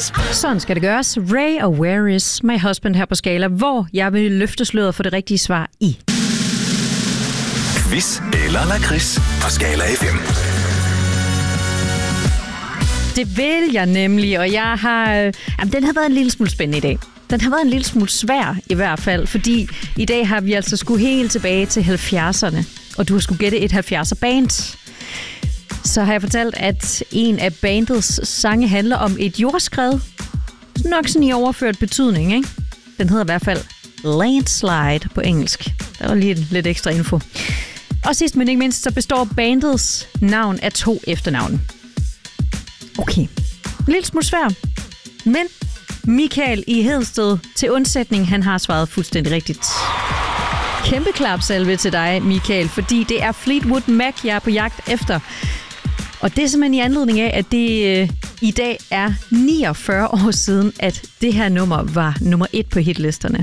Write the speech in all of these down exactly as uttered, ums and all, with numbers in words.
lakrids. Sådan skal det gøres. Ray og Where Is My Husband her på Skala, hvor jeg vil løfte sløret for det rigtige svar i. Quiz eller lakrids på Skala F M. Det vil jeg nemlig, og jeg har... Øh, jamen, den har været en lille smule spændende i dag. Den har været en lille smule svær i hvert fald, fordi i dag har vi altså skulle helt tilbage til halvfjerdserne, og du har skulle gætte et halvfjerdser band. Så har jeg fortalt, at en af bandets sange handler om et jordskred. Nok sådan i overført betydning, ikke? Den hedder i hvert fald Landslide på engelsk. Der var lige lidt ekstra info. Og sidst men ikke mindst, så består bandets navn af to efternavne. Okay, en lille smule svær, men Michael i Hedensted til undsætning, han har svaret fuldstændig rigtigt. Kæmpe klapsalve til dig, Michael, fordi det er Fleetwood Mac, jeg er på jagt efter. Og det er simpelthen i anledning af, at det øh, i dag er niogfyrre år siden, at det her nummer var nummer et på hitlisterne.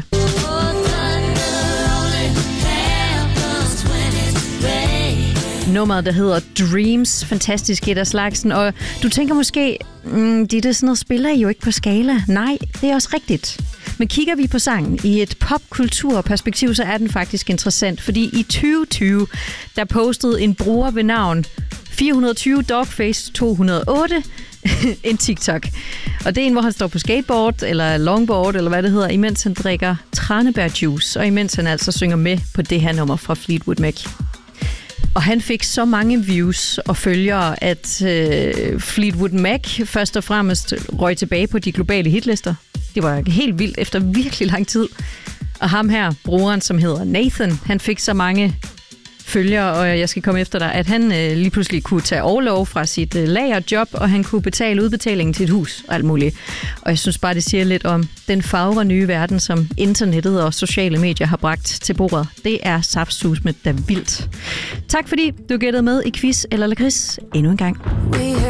Nummeret, der hedder Dreams. Fantastisk et af slagsen. Og du tænker måske, mm, det er sådan noget, spiller I jo ikke på Skala. Nej, det er også rigtigt. Men kigger vi på sangen i et popkulturperspektiv, så er den faktisk interessant. Fordi i tyve tyve, der postede en bruger ved navn fire hundrede og tyve Dogface to hundrede og otte en TikTok. Og det er en, hvor han står på skateboard eller longboard, eller hvad det hedder, imens han drikker tranebærjuice, og imens han altså synger med på det her nummer fra Fleetwood Mac. Og han fik så mange views og følgere, at øh, Fleetwood Mac først og fremmest røg tilbage på de globale hitlister. Det var helt vildt efter virkelig lang tid. Og ham her, broren, som hedder Nathan, han fik så mange følgere, og jeg skal komme efter dig, at han øh, lige pludselig kunne tage overlov fra sit øh, lagerjob, og han kunne betale udbetalingen til et hus og alt muligt. Og jeg synes bare, det siger lidt om den fagre nye verden, som internettet og sociale medier har bragt til bordet. Det er saftsusme, der vildt. Tak fordi du gættede med i Quiz eller Lakrids endnu en gang.